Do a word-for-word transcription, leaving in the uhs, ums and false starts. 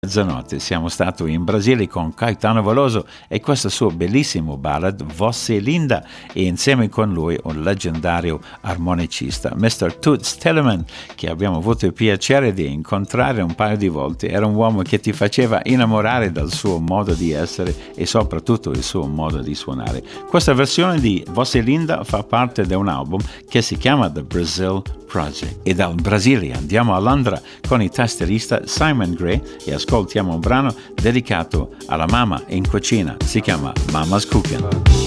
Mezzanotte siamo stati in Brasile con Caetano Veloso e questo suo bellissimo ballad Você Linda, e insieme con lui un leggendario armonicista, mister Toots Thielemans, che abbiamo avuto il piacere di incontrare un paio di volte. Era un uomo che ti faceva innamorare del suo modo di essere e soprattutto il suo modo di suonare. Questa versione di Você Linda fa parte di un album che si chiama The Brazil Project, e dal Brasile andiamo a Londra con il tastierista Simon Gray e ascoltiamo un brano dedicato alla mamma in cucina, si chiama Mama's Cooking.